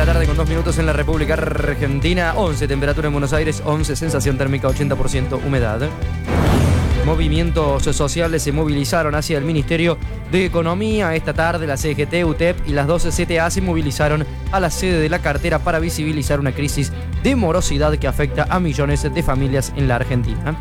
la tarde con 2 minutos en la República Argentina. 11, temperatura en Buenos Aires, 11, sensación térmica 80% humedad. Movimientos sociales se movilizaron hacia el Ministerio de Economía. Esta tarde la CGT, UTEP y las 12 CTA se movilizaron a la sede de la cartera para visibilizar una crisis de morosidad que afecta a millones de familias en la Argentina.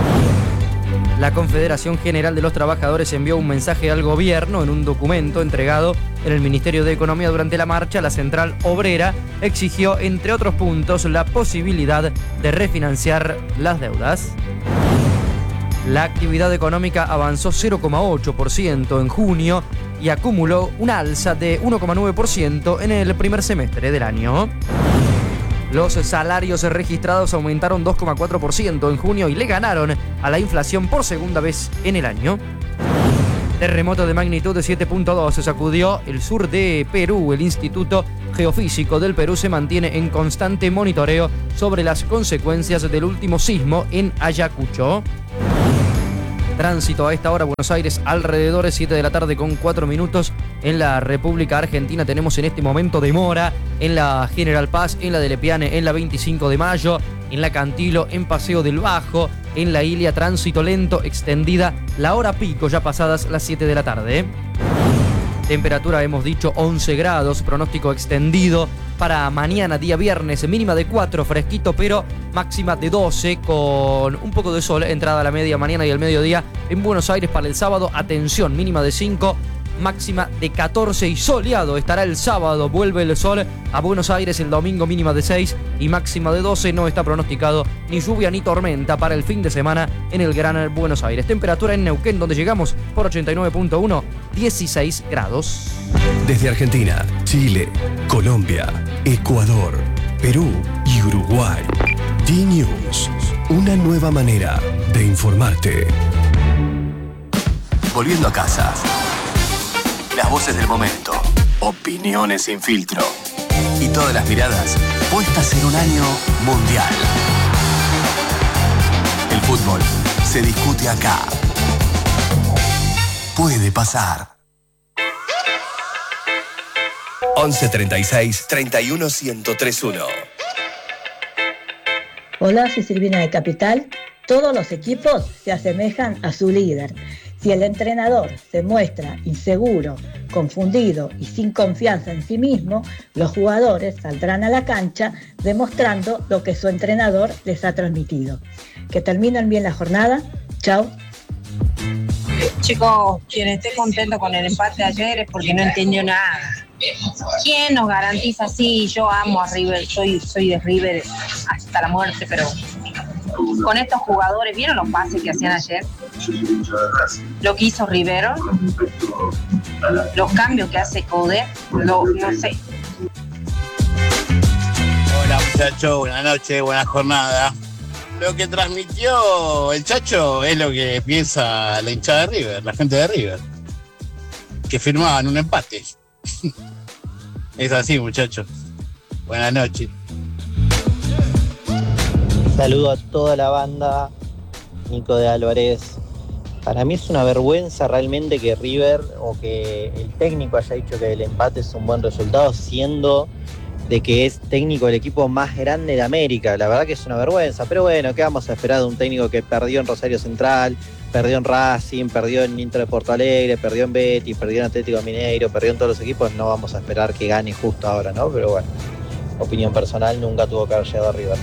La Confederación General de los Trabajadores envió un mensaje al gobierno en un documento entregado en el Ministerio de Economía durante la marcha. La Central Obrera exigió, entre otros puntos, la posibilidad de refinanciar las deudas. La actividad económica avanzó 0,8% en junio y acumuló una alza de 1,9% en el primer semestre del año. Los salarios registrados aumentaron 2,4% en junio y le ganaron a la inflación por segunda vez en el año. Terremoto de magnitud de 7.2 sacudió el sur de Perú. El Instituto Geofísico del Perú se mantiene en constante monitoreo sobre las consecuencias del último sismo en Ayacucho. Tránsito a esta hora, Buenos Aires, alrededor de 7 de la tarde con 4 minutos. En la República Argentina tenemos en este momento demora en la General Paz, en la de Lepiane, en la 25 de mayo, en la Cantilo, en Paseo del Bajo, en la Ilia, tránsito lento, extendida la hora pico, ya pasadas las 7 de la tarde. Temperatura, hemos dicho, 11 grados, pronóstico extendido para mañana, día viernes, mínima de 4, fresquito, pero máxima de 12, con un poco de sol, entrada a la media mañana y el mediodía. En Buenos Aires para el sábado, atención, mínima de 5, máxima de 14 y soleado estará el sábado. Vuelve el sol a Buenos Aires el domingo, mínima de 6 y máxima de 12. No está pronosticado ni lluvia ni tormenta para el fin de semana en el Gran Buenos Aires. Temperatura en Neuquén, donde llegamos por 89.1, 16 grados. Desde Argentina, Chile, Colombia, Ecuador, Perú y Uruguay. D-News, una nueva manera de informarte. Volviendo a casa. Las voces del momento, opiniones sin filtro y todas las miradas puestas en un año mundial. El fútbol se discute acá. Puede pasar. 11 36 31 1031. Hola, soy Silvina de Capital. Todos los equipos se asemejan a su líder. Si el entrenador se muestra inseguro, confundido y sin confianza en sí mismo, los jugadores saldrán a la cancha demostrando lo que su entrenador les ha transmitido. Que terminen bien la jornada. Chao. Chicos, quien esté contento con el empate de ayer es porque no entendió nada. ¿Quién nos garantiza? Sí, yo amo a River, soy de River hasta la muerte, pero con estos jugadores, ¿vieron los pases que hacían ayer? Lo que hizo Rivero, los cambios que hace Code, no sé. Hola muchachos, buenas noches, buena jornada. Lo que transmitió el Chacho es lo que piensa la hinchada de River, la gente de River, que firmaban un empate. Es así, muchachos. Buenas noches. Saludo a toda la banda. Nico de Álvarez. Para mí es una vergüenza realmente que River o que el técnico haya dicho que el empate es un buen resultado, siendo de que es técnico del equipo más grande de América. La verdad que es una vergüenza, pero bueno, ¿qué vamos a esperar de un técnico que perdió en Rosario Central, perdió en Racing, perdió en Inter de Porto Alegre, perdió en Betis, perdió en Atlético Mineiro, perdió en todos los equipos? No vamos a esperar que gane justo ahora, ¿no? Pero bueno, opinión personal, nunca tuvo que haber llegado a River.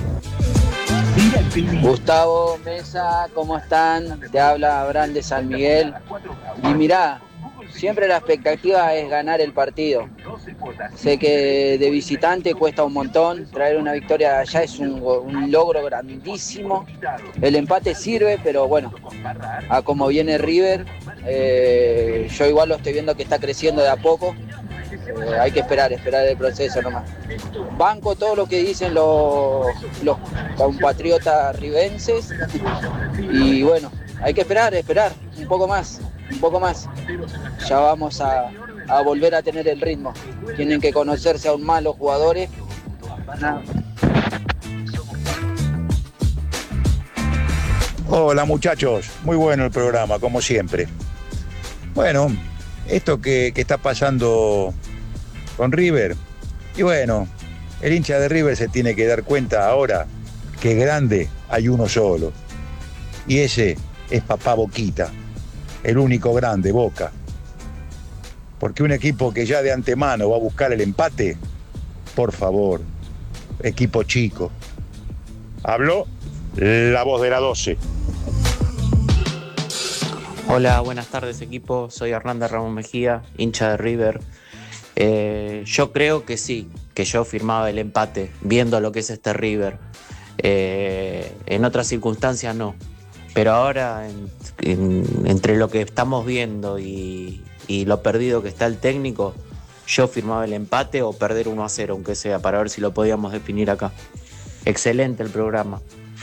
Gustavo, Mesa, ¿cómo están? Te habla Abraham de San Miguel. Y mirá, siempre la expectativa es ganar el partido. Sé que de visitante cuesta un montón, traer una victoria allá es un logro grandísimo. El empate sirve, pero bueno, a como viene River, yo igual lo estoy viendo que está creciendo de a poco. Hay que esperar el proceso nomás. Banco todo lo que dicen los compatriotas ribenses y bueno, hay que esperar un poco más. Ya vamos a volver a tener el ritmo. Tienen que conocerse aún más los jugadores. Hola muchachos, muy bueno el programa, como siempre. Bueno, esto que está pasando con River, y bueno, El hincha de River se tiene que dar cuenta ahora que grande hay uno solo. Y ese es papá Boquita, el único grande, Boca. Porque un equipo que ya de antemano va a buscar el empate, por favor, equipo chico. Habló la voz de la 12. Hola, buenas tardes equipo, soy Hernando Ramón Mejía, hincha de River. Yo creo que sí, que yo firmaba el empate, viendo lo que es este River. En otras circunstancias no, pero ahora entre lo que estamos viendo y lo perdido que está el técnico, yo firmaba el empate o perder 1-0, aunque sea, para ver si lo podíamos definir acá. Excelente el programa.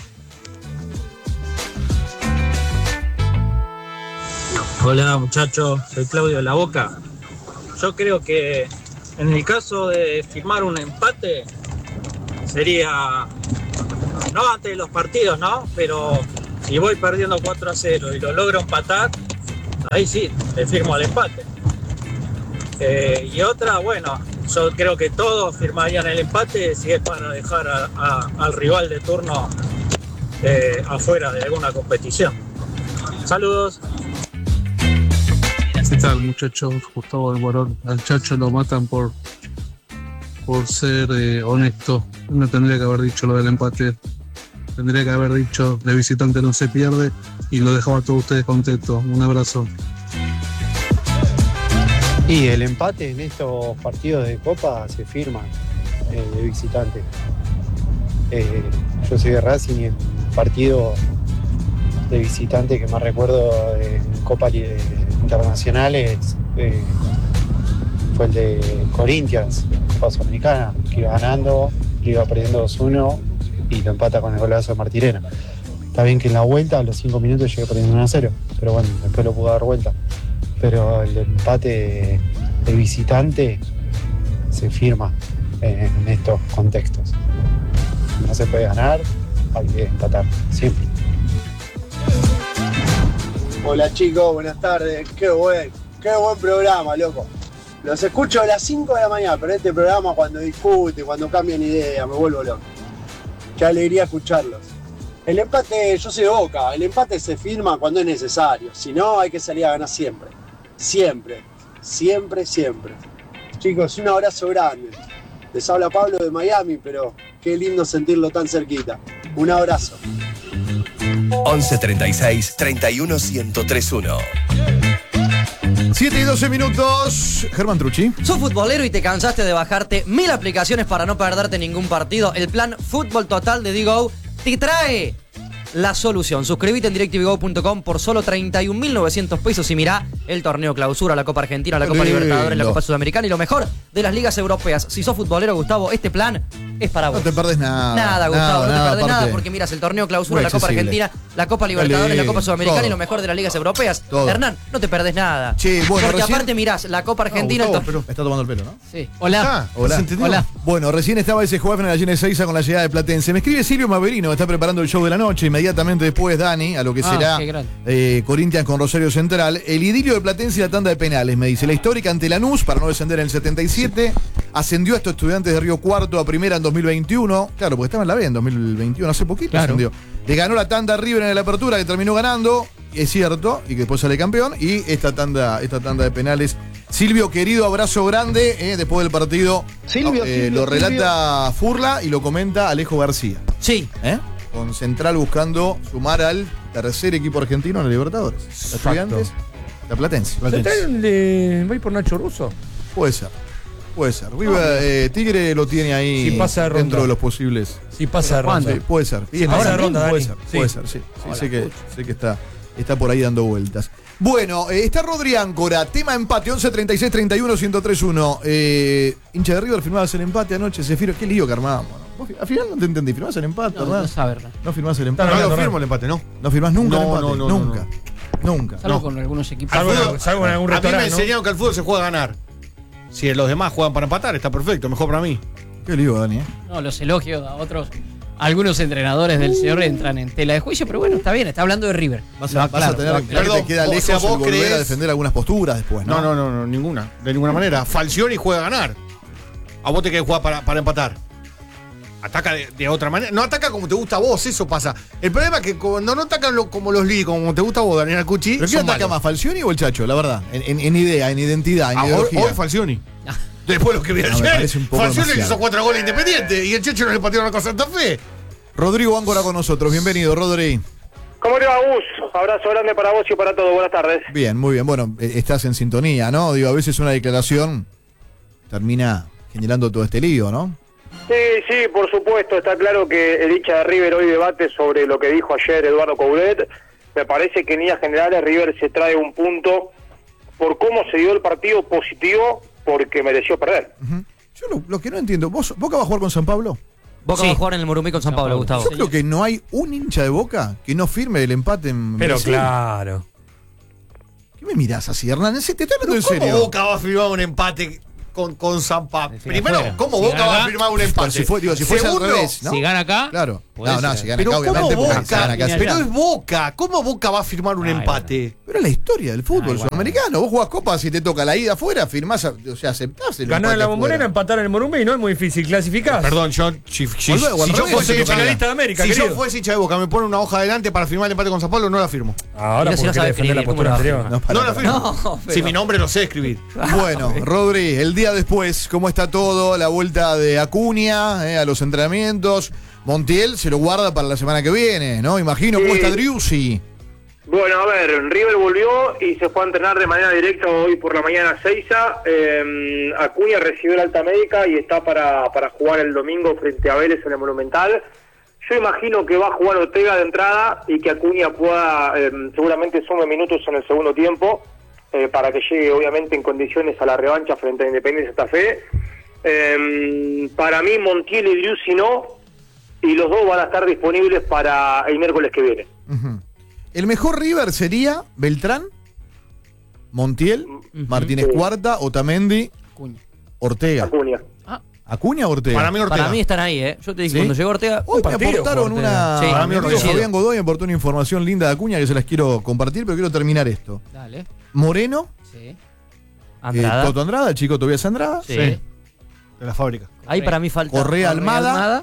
Hola muchachos, soy Claudio de La Boca. Yo creo que en el caso de firmar un empate sería, no antes de los partidos, ¿no? Pero si voy perdiendo 4-0 y lo logro empatar, ahí sí, le firmo el empate. Y otra, bueno, yo creo que todos firmarían el empate si es para dejar al rival de turno afuera de alguna competición. Saludos. ¿Qué tal, muchachos? Gustavo del Morón. Al Chacho lo matan por ser honesto. No tendría que haber dicho lo del empate. Tendría que haber dicho de visitante no se pierde y lo dejaba a todos ustedes contentos. Un abrazo. Y el empate en estos partidos de Copa se firma de visitante. Yo soy de Racing y el partido de visitante que más recuerdo en Copa Internacionales fue el de Corinthians, Copa Sudamericana, que iba ganando, iba perdiendo 2-1 y lo empata con el golazo de Martirena. Está bien que en la vuelta a los 5 minutos llegué perdiendo 1-0, pero bueno, después lo pudo dar vuelta. Pero el empate de visitante se firma en estos contextos. Si no se puede ganar, hay que empatar, siempre. Hola chicos, buenas tardes. Qué buen programa, loco. Los escucho a las 5 de la mañana, pero este programa cuando discute, cuando cambian ideas, me vuelvo loco. Qué alegría escucharlos. El empate, yo soy de Boca, el empate se firma cuando es necesario. Si no, hay que salir a ganar siempre. Siempre, siempre, siempre. Chicos, un abrazo grande. Les habla Pablo de Miami, pero qué lindo sentirlo tan cerquita. Un abrazo. 11 36 31 1031. 7 y 12 minutos. Germán Trucci. ¿Sos futbolero y te cansaste de bajarte 1000 aplicaciones para no perderte ningún partido? El plan Fútbol Total de Digo te trae la solución. Suscríbete en DirecTVGo.com por solo 31.900 pesos y mirá el torneo Clausura, la Copa Argentina, la Copa Libertadores, la Copa Sudamericana y lo mejor de las ligas europeas. Si sos futbolero, Gustavo, este plan es para vos. No te perdés nada. Nada, Gustavo, no te perdés aparte, nada porque mirás el torneo Clausura, la Copa Argentina, la Copa Libertadores, la Copa Sudamericana y lo mejor de las ligas europeas. Todo. Hernán, no te perdés nada. Sí, bueno, porque recién... aparte mirás la Copa Argentina. Gustavo, pero está tomando el pelo, ¿no? Sí. Hola. Hola. Hola. Bueno, recién estaba ese jueves en la llena de Seiza con la llegada de Platense. Me escribe Silvio Maverino, que está preparando el show de la noche. Inmediatamente después Dani, a lo que será Corinthians con Rosario Central. El idilio de Platense y la tanda de penales, me dice. La histórica ante Lanús, para no descender en el 77. Ascendió a estos Estudiantes de Río Cuarto a primera en 2021. Claro, porque estaba en la B en 2021, hace poquito ascendió. Le ganó la tanda a River en la apertura, que terminó ganando, es cierto, y que después sale campeón. Y esta tanda de penales. Silvio, querido, abrazo grande. Después del partido lo relata Furla y lo comenta Alejo García. Sí. Con Central buscando sumar al tercer equipo argentino en la Libertadores. Estudiantes, la Platense. ¿Central va a ir por Nacho Russo? Puede ser. Tigre lo tiene ahí si pasa de dentro de los posibles. Si pasa de ronda. Sí, puede ser. Si pasa de ronda, puede ser, sí. Sé que está por ahí dando vueltas. Bueno, está Rodri Áncora, tema empate, 11 36 31 1031. Hincha de River, firmabas el empate anoche, Zefiro, qué lío que armábamos, ¿no? Al final no te entendí, ¿firmás el empate? No saberla. No firmás el empate. No firmo el empate, ¿no? No firmás nunca el empate. Nunca. Salvo con algunos equipos. Salvo en algún restaurante. A mí me enseñaron que el fútbol se juega a ganar. Si los demás juegan para empatar, está perfecto, mejor para mí. Qué lío, Dani, No, los elogios a otros. Algunos entrenadores del señor entran en tela de juicio, pero bueno, está bien, está hablando de River. Vas a tener que te queda lejos el volver a defender algunas posturas después, ¿no? No, ninguna. De ninguna manera. Falcioni juega a ganar. A vos te querés jugar para empatar. Ataca de otra manera. No ataca como te gusta a vos, eso pasa. El problema es que cuando no atacan como los Lee, como te gusta a vos, Daniel Cuchi. ¿Pero quién ataca más, Falcioni o el Chacho? La verdad. En idea, en identidad, en ideología. Hoy Falcioni. Después lo que vi ayer. Falcioni le hizo 4 goles Independiente y el Checho no le pateó una cosa a Santa Fe. Rodrigo Áncora con nosotros. Bienvenido, Rodri. ¿Cómo te va, Gus? Abrazo grande para vos y para todos. Buenas tardes. Bien, muy bien. Bueno, estás en sintonía, ¿no? Digo, a veces una declaración termina generando todo este lío, ¿no? Sí, por supuesto. Está claro que el hincha de River hoy debate sobre lo que dijo ayer Eduardo Coudet. Me parece que en líneas generales River se trae un punto por cómo se dio el partido positivo, porque mereció perder. Yo lo que no entiendo, ¿Boca va a jugar con San Pablo? Boca va a jugar en el Morumbí con San Pablo, Gustavo. Yo creo que no hay un hincha de Boca que no firme el empate en Pero Brasil. claro. ¿Qué me mirás así, Hernán? Te estoy hablando en serio. ¿Cómo Boca va a firmar un empate con San Pablo? Primero, ¿cómo Boca va a firmar un empate? Si fuese al revés, ¿no? Si gana acá. Claro. Si gana pero acá, obviamente. Pero es Boca. ¿Cómo Boca va a firmar un empate? Pero es la historia del fútbol sudamericano. Vos jugás copas y te toca la ida afuera, firmás, o sea, aceptás el Ganar en la Bombonera, afuera. empatar en el Morumbí, no es muy difícil. Clasificás. Perdón, yo fuese finalista de América, si querido. yo fuese hincha de Boca, me pone una hoja adelante para firmar el empate con San Pablo, no la firmo. Ahora porque quiere defender la postura anterior. No la firmo. Si mi nombre no sé escribir. Bueno, Rodri, el día después, ¿cómo está todo? La vuelta de Acuña a los entrenamientos. Montiel se lo guarda para la semana que viene, ¿no? Imagino. ¿Cómo está Driussi? Bueno, a ver, River volvió y se fue a entrenar de manera directa hoy por la mañana a Seiza. Acuña recibió la alta médica y está para jugar el domingo frente a Vélez en el Monumental. Yo imagino que va a jugar Ortega de entrada y que Acuña pueda, seguramente sume minutos en el segundo tiempo, para que llegue obviamente en condiciones a la revancha frente a Independiente Santa Fe. Para mí Montiel y Driussi no, y los dos van a estar disponibles para el miércoles que viene. El mejor River sería Beltrán, Montiel, Martínez Cuarta, Otamendi, Ortega. Acuña. ¿Acuña o Ortega? Para mí Ortega. Para mí están ahí, ¿eh? Yo te dije, cuando llegó Ortega... Hoy me aportaron una... Sí, Para mí Ortega. Fabián Godoy me aportó una información linda de Acuña que se las quiero compartir, pero quiero terminar esto. Dale. Moreno. Sí. Andrada. Toto Andrada, el chico Tobias Andrada. Sí. De la fábrica. Ahí para mí falta... Correa Almada.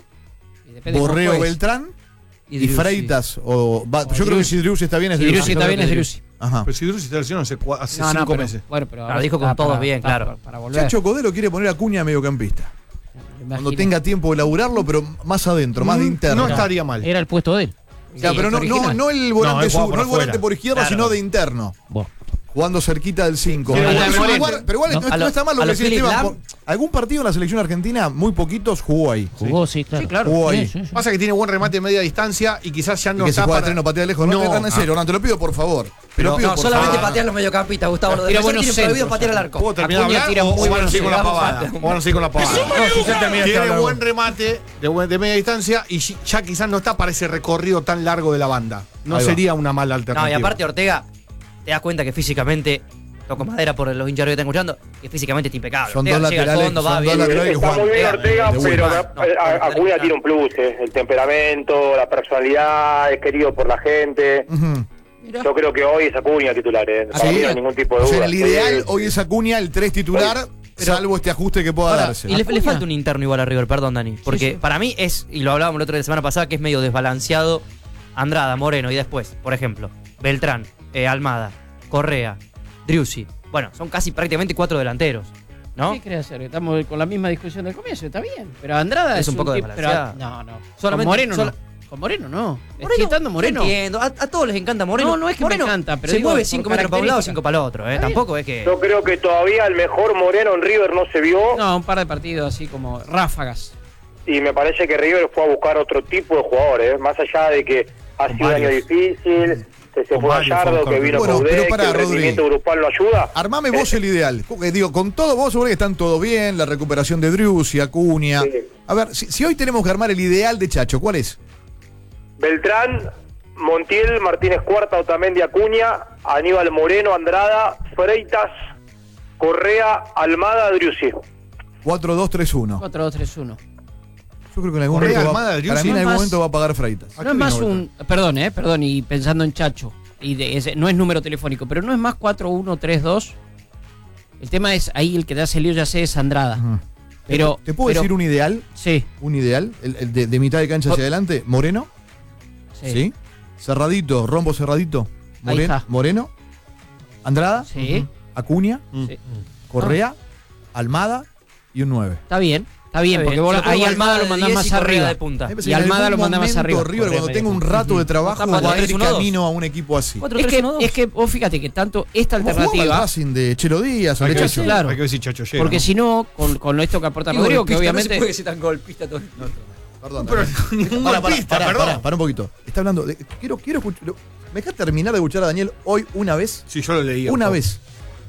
Borreo Beltrán. Y Driussi. Freitas. Yo creo que si Driussi está bien es Si Driussi. Driussi está bien es Driussi. Ajá. Pero si Driussi está lesionado hace 5 pero, meses. Bueno, pero Ahora dijo con todos bien, claro. Para volver. Chacho Codelo quiere poner a Acuña mediocampista. Cuando tenga tiempo de laburarlo, pero más adentro, más de interno. No estaría mal. Era el puesto de él. Claro, pero no el volante él el volante por izquierda, Claro. sino de interno. Jugando cerquita del 5. Sí, Pero igual no está mal lo que decía Esteban. Algún partido en la selección argentina, muy poquitos, jugó ahí. Jugó, sí, claro. Jugó ahí. Pasa que tiene buen remate de media distancia y quizás ya Y no que se está juega para... tren o patea lejos. No, en serio, Hernán, te lo pido por favor. No, solamente patean los mediocampistas, Gustavo. Los Tira defensores buenos tienen prohibido centros. patear al arco. ¿Puedo terminar de hablar o van a seguir con la pavada? O van a seguir con la pavada. Tiene buen remate de media distancia y ya quizás no está para ese recorrido tan largo de la banda. No Ahí va. sería una mala alternativa. No, y aparte Ortega, te das cuenta que físicamente, toco madera por los hinchas que están escuchando, que físicamente está impecable. Son Ortega dos llega al laterales, fondo, va son bien. dos laterales. Está muy bien Ortega, pero Acuña tiene un plus, el temperamento, la personalidad, es querido por la gente. Yo creo que hoy es Acuña titular, para mí no hay ningún tipo de O duda. sea, el ideal hoy es Acuña, el 3 titular, salvo este ajuste que pueda Ahora, darse. y le falta un interno igual a River, perdón, Dani. Porque para mí es, y lo hablábamos el otro de la semana pasada, que es medio desbalanceado Andrada, Moreno y después, por ejemplo, Beltrán, Almada, Correa, Driussi. Bueno, son casi prácticamente 4 delanteros, ¿no? ¿Qué querés hacer? Estamos con la misma discusión del comienzo, está bien. Pero Andrada Es un poco tipo- desbalanceada. No. Solamente- Con Moreno sola- no. Con Moreno no. Moreno, Estando Moreno. yo entiendo, a todos les encanta Moreno. No es que Moreno me encanta, pero se digo, mueve por 5 metros para un lado, característica. 5 para el otro, Está tampoco es que... Yo creo que todavía el mejor Moreno en River no se vio No, un par de partidos así como ráfagas. y me parece que River fue a buscar otro tipo de jugadores, más allá de que ha sido un año difícil, se fue Gallardo, que vino Bueno, Coudet, pero que pará, el Rodri. rendimiento grupal lo ayuda. Armame vos el ideal. Digo, con todo, vos seguro que están todo bien, la recuperación de Driussi, Acuña. Sí. A ver, si hoy tenemos que armar el ideal de Chacho, ¿cuál es? Beltrán, Montiel, Martínez Cuarta, Otamendi, Acuña, Aníbal Moreno, Andrada, Freitas, Correa, Almada, Driussi. 4-2-3-1. 4-2-3-1. Yo creo que en algún Correa, momento Almada, para Driussi. mí en No es algún más- momento va a pagar Freitas. No es más un. Perdón, y pensando en Chacho. No es número telefónico, pero no es más 4-1-3-2. El tema es ahí el que te hace lío, ya sé, es Andrada. Pero, ¿Te puedo decir un ideal? Sí. Un ideal, el de mitad de cancha hacia adelante. Moreno. Sí. Cerradito, rombo cerradito. Ahí está. Moreno. Andrada. Sí. Acuña. Sí. Correa. Almada y un 9. Está bien, porque vos ahí Almada lo mandás más arriba. De punta. Y Almada lo mandás más arriba. River, cuando tengo un rato de trabajo, va a ir camino a un equipo así. Es que vos fíjate que tanto esta alternativa. Racing de Chelo Díaz, hay que Chacho. Claro. Hay que decir Chacho llega, Porque ¿no? si no, con esto que aporta Rodrigo, que obviamente. No se puede ser tan golpista todo. Perdón. Pero ningún golpista, perdón. Para un poquito. Está hablando de. Quiero escuchar. ¿Me dejas terminar de escuchar a Daniel hoy una vez? Sí, yo lo leí. Una vez.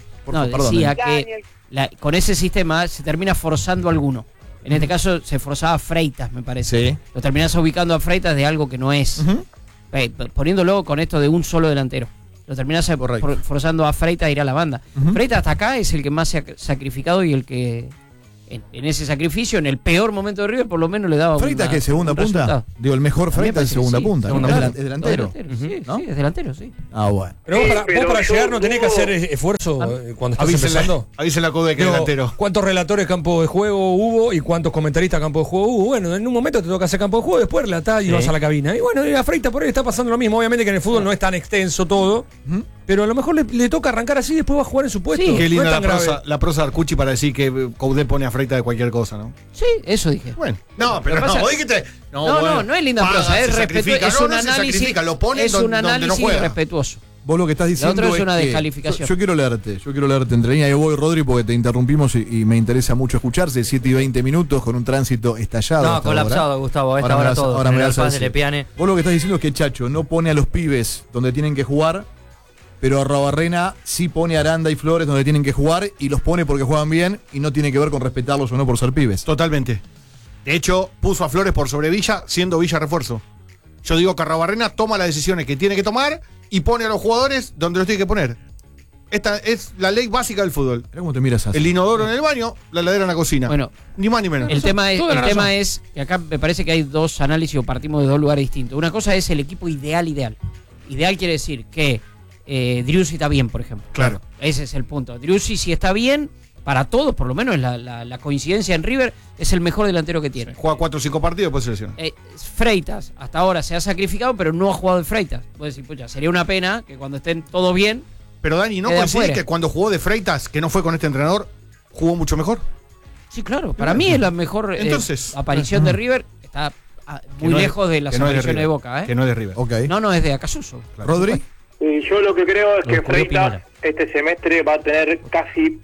Decía que con ese sistema se termina forzando a alguno. En este caso se forzaba a Freitas, me parece. Sí. Lo terminás ubicando a Freitas de algo que no es. Poniéndolo con esto de un solo delantero. Lo terminás forzando a Freitas a ir a la banda. Freitas hasta acá es el que más se ha sacrificado y el que en ese sacrificio, en el peor momento de River, por lo menos le daba ¿Freitas que es segunda punta? resultado. Digo, el mejor Freitas es segunda punta. Claro. Es delantero. Sí, ¿no? sí, es delantero, sí. Ah, bueno. Pero vos para llegar no tenés que hacer esfuerzo cuando estás empezando. Avisen la coda de que es delantero. ¿Cuántos relatores campo de juego hubo y cuántos comentaristas campo de juego hubo? Bueno, en un momento te toca hacer campo de juego, después relatás y vas a la cabina. Y bueno, a Freitas por ahí está pasando lo mismo. Obviamente que en el fútbol no es tan extenso todo, pero a lo mejor le toca arrancar así y después va a jugar en su puesto. Sí. Qué linda no es tan la prosa de Arcucci para decir que Coudet pone a Freitas de cualquier cosa, ¿no? Sí, eso dije. Bueno, no, pero no, vos dijiste. No es linda prosa, es respetuoso. Es un análisis. Lo pone es un donde análisis no juega. respetuoso. Vos lo que estás diciendo La otra es una que descalificación. Yo quiero leerte entre líneas. Yo voy, Rodri, porque te interrumpimos y me interesa mucho escucharse. 7 y 20 minutos con un tránsito estallado. No, colapsado, ahora. Gustavo, a esta hora todo. Ahora me vas a de decir. Lepiane. Vos lo que estás diciendo es que Chacho no pone a los pibes donde tienen que jugar, pero Arrobarrena sí pone a Aranda y Flores donde tienen que jugar y los pone porque juegan bien y no tiene que ver con respetarlos o no por ser pibes. Totalmente. De hecho, puso a Flores por sobre Villa, siendo Villa refuerzo. Yo digo que Arrobarrena toma las decisiones que tiene que tomar y pone a los jugadores donde los tiene que poner. Esta es la ley básica del fútbol. Mirá cómo te miras así. El inodoro en el baño, la heladera en la cocina. Bueno, ni más ni menos. El tema es que acá me parece que hay dos análisis o partimos de dos lugares distintos. Una cosa es el equipo ideal. Ideal quiere decir que Driussi está bien, por ejemplo. Claro. Ese es el punto. Driussi, si está bien, para todos, por lo menos la coincidencia en River, es el mejor delantero que tiene. Juega 4 o 5 partidos y después se lesiona. Freitas, hasta ahora se ha sacrificado, pero no ha jugado de Freitas. Puedes decir, pucha, sería una pena que cuando estén todos bien. Pero Dani, ¿no coincidís que cuando jugó de Freitas, que no fue con este entrenador, jugó mucho mejor? Sí, claro. Para mí es la mejor aparición de River. Está muy lejos de las apariciones de Boca. Que no es de River. Okay. No, es de Acasuso. Claro. ¿Rodri? Yo lo que creo es que Freitas este semestre va a tener casi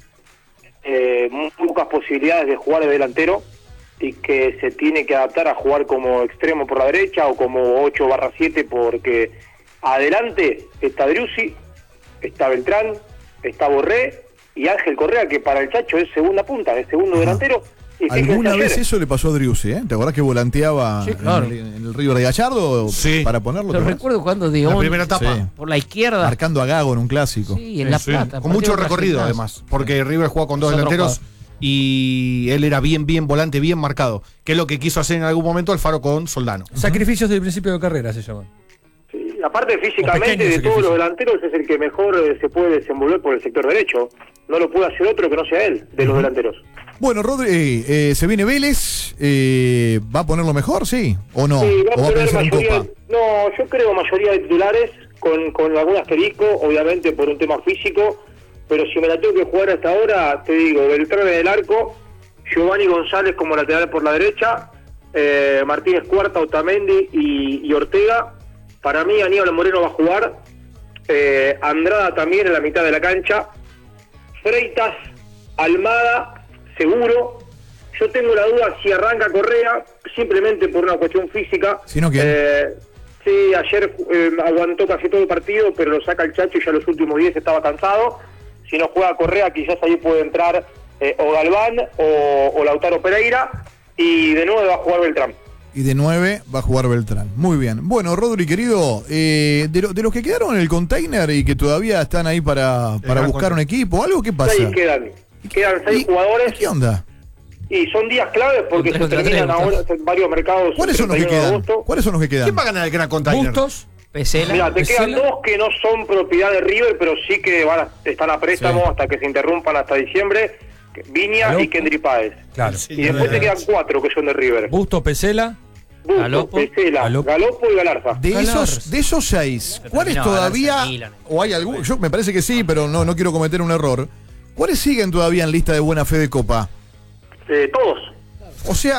muy pocas posibilidades de jugar de delantero y que se tiene que adaptar a jugar como extremo por la derecha o como 8/7 porque adelante está Driussi, está Beltrán, está Borré y Ángel Correa, que para el Chacho es segunda punta, es segundo delantero. Y ¿Alguna vez eso le pasó a Driussi? ¿Te acordás que volanteaba claro. en el River de Gallardo para ponerlo? Lo recuerdo cuando de la primera etapa por la izquierda. Marcando a Gago en un clásico. Sí, en La Plata. Con mucho recorrido además, porque River juega con 2 delanteros y él era bien volante, bien marcado, que es lo que quiso hacer en algún momento Alfaro con Soldano. Sacrificios del principio de carrera se llaman. Sí, aparte físicamente de todos los delanteros es el que mejor se puede desenvolver por el sector derecho. No lo puede hacer otro que no sea él, de los delanteros. Bueno, Rodri, se viene Vélez, ¿va a ponerlo mejor, sí? ¿O no? Sí, ¿O va a pensar en Copa? No, yo creo mayoría de titulares, con algún asterisco, obviamente por un tema físico, pero si me la tengo que jugar hasta ahora, te digo, Beltrán en el arco, Giovanni González como lateral por la derecha, Martínez Cuarta, Otamendi y Ortega. Para mí Aníbal Moreno va a jugar, Andrada también en la mitad de la cancha, Freitas, Almada, seguro. Yo tengo la duda si arranca Correa, simplemente por una cuestión física. Si no, ¿quién? Sí, ayer aguantó casi todo el partido, pero lo saca el Chacho y ya los últimos 10 estaba cansado. Si no juega Correa, quizás ahí puede entrar o Galván o Lautaro Pereira, y de nuevo va a jugar Beltrán. Y de 9 va a jugar Beltrán. Muy bien. Bueno, Rodri, querido, de los que quedaron en el container y que todavía están ahí para buscar un equipo, ¿algo qué pasa? 6 quedan 6 jugadores. ¿Qué onda? Y son días claves porque se terminan ahora varios mercados. ¿Cuáles son los que quedan? ¿Cuáles son los que quedan? ¿Quién va a ganar el gran container? ¿Bustos? Pesela. Mira, te quedan 2 que no son propiedad de River, pero sí que están a préstamo hasta que se interrumpan hasta diciembre. Viña y Kendry Páez. Claro. Y después te quedan 4 que son de River. Busto, Pesela. Busto, Galopo. Pesela, Galopo y Galarza. De esos 6, ¿cuáles todavía, o hay algún, yo me parece que sí, pero no quiero cometer un error, ¿cuáles siguen todavía en lista de buena fe de Copa? Todos. O sea,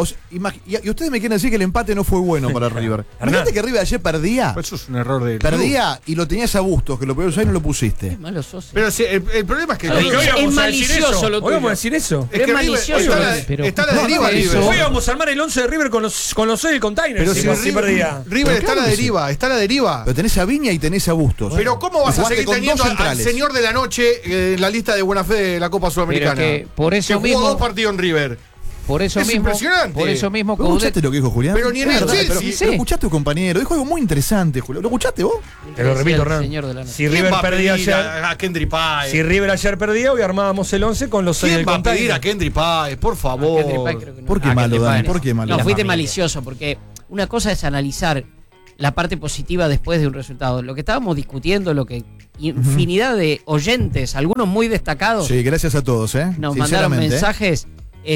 y ustedes me quieren decir que el empate no fue bueno para River. Imagínate que River ayer perdía. Eso es un error de Perdía y lo tenías a Bustos, que lo peor usar y no lo pusiste. Malo sos. Pero el problema es que es malicioso lo tuyo. Hoy vamos a decir eso. Es malicioso. Está la deriva River. Hoy vamos a armar el 11 de River con los 6 del container. Pero si perdía. River está a la deriva, Pero tenés a Viña y tenés a Bustos. Pero ¿cómo vas a seguir teniendo al señor de la noche en la lista de buena fe de la Copa Sudamericana? Que por eso que jugó 2 partidos en River. Por eso es mismo, impresionante. Por eso mismo ¿Vos escuchaste lo que dijo Julián? Pero ni en el Chelsea. Pero escuchaste a tu compañero. Dijo algo muy interesante, Julián. ¿Lo escuchaste vos? Te lo repito, Hernán. Si River perdía ayer. A Kendry Páez. Si River ayer perdía, hoy armábamos el 11 con los 6 del container. ¿Quién va a pedir a Kendry Páez? Por favor. ¿Por qué malo, Dani? ¿Por qué malo? No, fuiste malicioso, porque una cosa es analizar la parte positiva después de un resultado. Lo que estábamos discutiendo, lo que infinidad de oyentes, algunos muy destacados. Sí, gracias a todos, nos mandaron mensajes.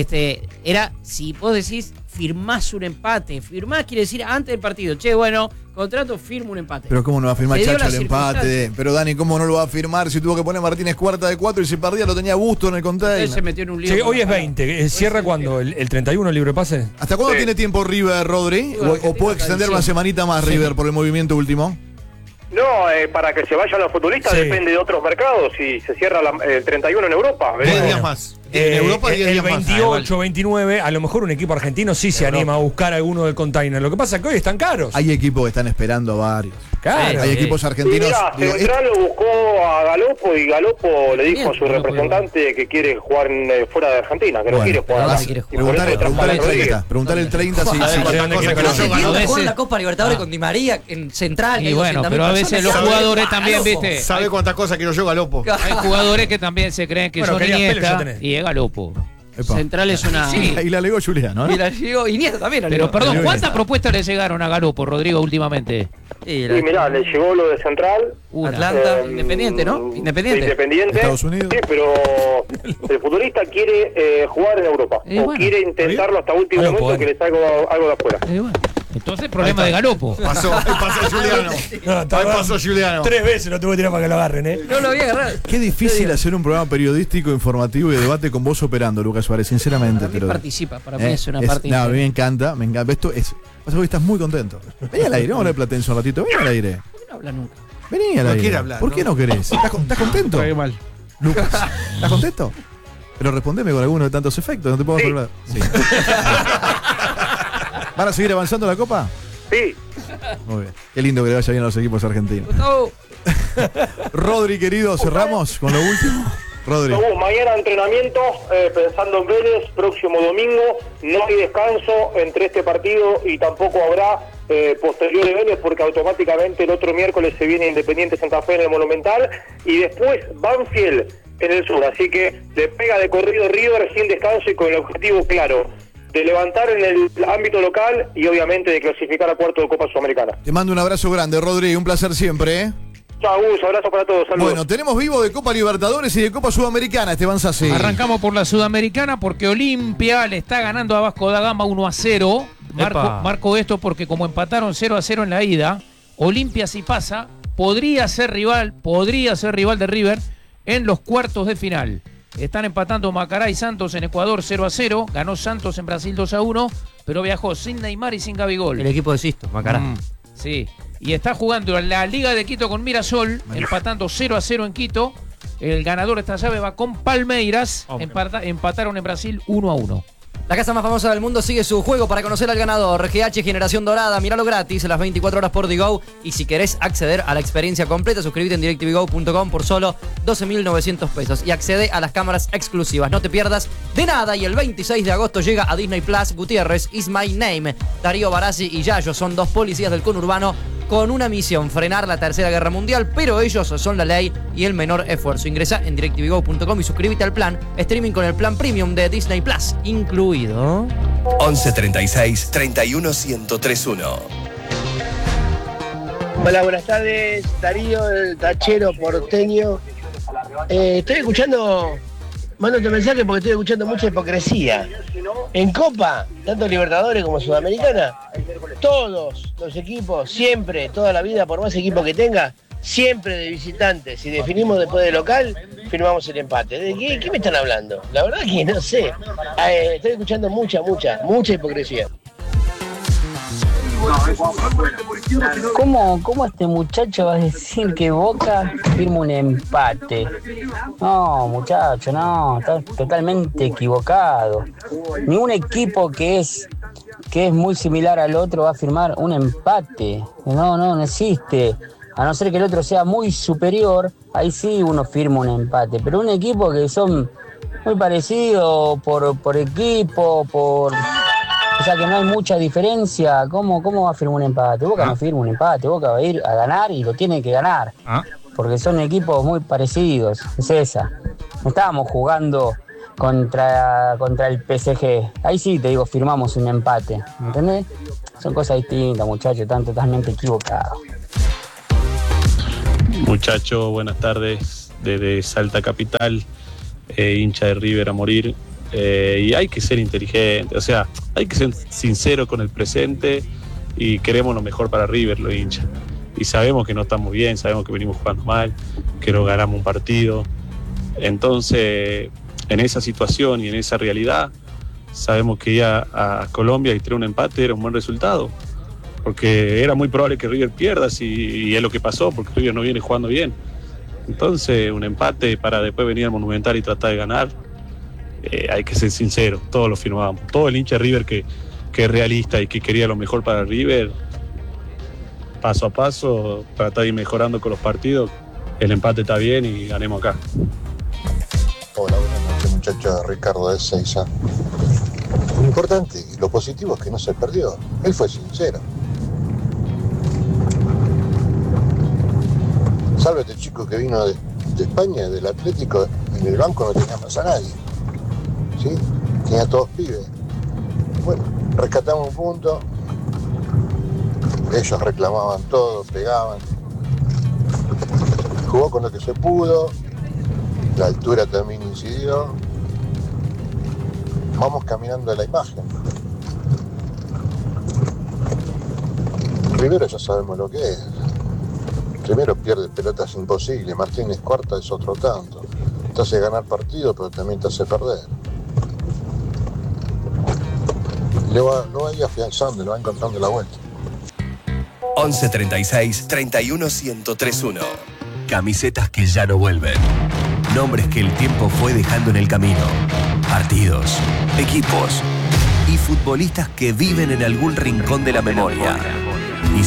Era, si vos decís, firmás un empate. Firmás quiere decir antes del partido. Che, bueno, contrato, firmo un empate. Pero ¿cómo no va a firmar Chacho el empate? Pero Dani, ¿cómo no lo va a firmar si tuvo que poner Martínez cuarta de 4 y si perdía lo tenía Busto en el container? Él se metió en un lío. Sí, hoy es 20. ¿Cierra cuándo? ¿El 31 el libre pase? ¿Hasta cuándo tiene tiempo River, Rodri? ¿O puede extender una semanita más River por el movimiento último? No, para que se vayan los futbolistas depende de otros mercados y se cierra el 31 en Europa. 10 días más. En Europa 10 días más. El 28, 29, a lo mejor un equipo argentino sí se anima a buscar alguno del container. Lo que pasa es que hoy están caros. Hay equipos que están esperando a varios. Claro. Hay equipos argentinos. Central lo buscó a Galopo y Galopo le dijo a su representante que quiere jugar fuera de Argentina, que no quiere jugar. Preguntar el 30 si jugó la Copa Libertadores con Di María en Central. Y bueno, pero a veces los jugadores también, ¿viste? ¿Sabe cuántas cosas quiero yo, Galopo? Hay jugadores que también se creen que son Iniesta y es Galopo. Central es una... Y la legó Julián, ¿no? Y la llegó Iniesta también. Pero perdón, ¿cuántas propuestas le llegaron a Galopo, Rodrigo, últimamente? Y mirá, le llegó lo de Central. Atlanta, Independiente, ¿no? Independiente. Estados Unidos. Sí, pero el futbolista quiere jugar en Europa. O quiere intentarlo hasta último momento que le salga algo de afuera. Entonces, problema de Galopo. Pasó Juliano. Pasó Juliano. 3 veces lo tuve que tirar para que lo agarren, No lo había agarrado. Qué difícil hacer un programa periodístico, informativo y de debate con vos operando, Lucas Suárez, sinceramente. Para mí participa, para mí es una parte. No, a mí me encanta. Esto es. Pasa que estás muy contento. Vení al aire, vamos a hablar de Platense un ratito. Vení al aire. ¿Por qué no habla nunca? Vení al aire. quiere hablar. ¿Por qué no querés? ¿Estás contento? Qué mal. Lucas, ¿estás contento? Pero respondeme con alguno de tantos efectos, no te puedo hablar. Sí. ¿Van a seguir avanzando la Copa? Sí. Muy bien. Qué lindo que le vaya bien a los equipos argentinos. Rodri, querido, cerramos con lo último. Rodri. Mañana entrenamiento, pensando en Vélez, próximo domingo, no hay descanso entre este partido y tampoco habrá posterior de Vélez porque automáticamente el otro miércoles se viene Independiente Santa Fe en el Monumental y después Banfield en el sur, así que le pega de corrido River sin descanso y con el objetivo claro de levantar en el ámbito local y obviamente de clasificar a cuarto de Copa Sudamericana. Te mando un abrazo grande, Rodri, un placer siempre, Chao, Gus, abrazo para todos, saludos. Bueno, tenemos vivo de Copa Libertadores y de Copa Sudamericana, Esteban Sassi. Arrancamos por la Sudamericana porque Olimpia le está ganando a Vasco da Gama 1-0. Marco esto porque como empataron 0-0 en la ida, Olimpia si pasa, podría ser rival de River en los cuartos de final. Están empatando Macará y Santos en Ecuador 0-0, ganó Santos en Brasil 2-1, pero viajó sin Neymar y sin Gabigol. El equipo de Sisto, Macará. Sí. Y está jugando en la Liga de Quito con Mirasol, empatando 0-0 en Quito. El ganador de esta llave va con Palmeiras. Empataron en Brasil 1-1. La casa más famosa del mundo sigue su juego para conocer al ganador. GH Generación Dorada, míralo gratis a las 24 horas por Digo. Y si querés acceder a la experiencia completa, suscríbete en directvgo.com por solo 12.900 pesos. Y accede a las cámaras exclusivas. No te pierdas de nada. Y el 26 de agosto llega a Disney Plus Gutiérrez Is My Name. Darío Barassi y Yayo son dos policías del conurbano con una misión, frenar la Tercera Guerra Mundial, pero ellos son la ley y el menor esfuerzo. Ingresá en directvgo.com y suscríbete al plan streaming con el plan premium de Disney Plus, incluido. 11 36 31 1031. Hola, buenas tardes, Darío, el tachero porteño. Estoy escuchando mando este mensaje porque estoy escuchando mucha hipocresía. En Copa, tanto Libertadores como Sudamericana, todos los equipos, siempre, toda la vida, por más equipo que tenga, siempre de visitante. Si definimos después de local, firmamos el empate. ¿De qué me están hablando? La verdad que no sé. Estoy escuchando mucha hipocresía. ¿Cómo este muchacho va a decir que Boca firma un empate? No, muchacho, no, está totalmente equivocado. Ningún equipo que es muy similar al otro va a firmar un empate. No existe. A no ser que el otro sea muy superior, ahí sí uno firma un empate. Pero un equipo que son muy parecidos por equipo, o sea que no hay mucha diferencia. ¿Cómo va a firmar un empate? Boca no firma un empate, Boca va a ir a ganar y lo tiene que ganar. Porque son equipos muy parecidos, es esa. No estábamos jugando contra el PSG. Ahí sí te digo, firmamos un empate, ¿entendés? Son cosas distintas, muchachos, están totalmente equivocados. Muchachos, buenas tardes, desde Salta Capital, hincha de River a morir. Y hay que ser inteligente, o sea, hay que ser sincero con el presente y queremos lo mejor para River, los hinchas. Y sabemos que no estamos bien, sabemos que venimos jugando mal, que no ganamos un partido. Entonces, en esa situación y en esa realidad, sabemos que ir a Colombia y traer un empate era un buen resultado. Porque era muy probable que River pierda y es lo que pasó, porque River no viene jugando bien. Entonces, un empate para después venir al Monumental y tratar de ganar. Hay que ser sincero, todos lo firmábamos. Todo el hincha de River que es realista y que quería lo mejor para River, paso a paso, tratar de ir mejorando con los partidos. El empate está bien y ganemos acá. Hola, buenas noches, muchachos. Ricardo de Seiza. Lo importante y lo positivo es que no se perdió. Él fue sincero. Salve este chico que vino de España, del Atlético, en el banco no tenía más a nadie. ¿Sí? Tenía todos pibes. Bueno, rescatamos un punto. Ellos reclamaban todo, pegaban. Jugó con lo que se pudo. La altura también incidió. Vamos caminando a la imagen. Rivero ya sabemos lo que es. Primero pierde pelotas imposibles. Martínez Cuarta es otro tanto. Te hace ganar partido, pero también te hace perder. Lo va a ir afianzando, lo va encontrando la vuelta. 11 36 31 1031. Camisetas que ya no vuelven. Nombres que el tiempo fue dejando en el camino. Partidos, equipos y futbolistas que viven en algún rincón de la memoria.